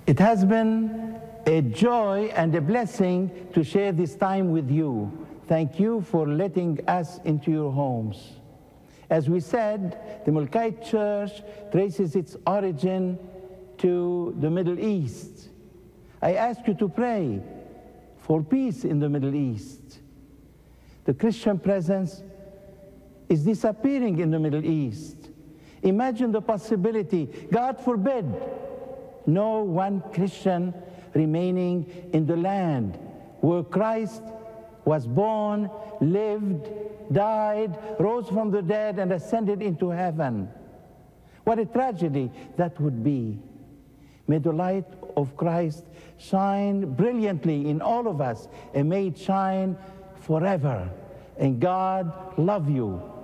It has been a joy and a blessing to share this time with you. Thank you for letting us into your homes. As we said, the Mulkite Church traces its origin to the Middle East. I ask you to pray for peace in the Middle East. The Christian presence is disappearing in the Middle East. Imagine the possibility, God forbid, no one Christian remaining in the land where Christ was born, lived, died, rose from the dead, and ascended into heaven. What a tragedy that would be. May the light of Christ shine brilliantly in all of us, and may it shine forever. And God love you.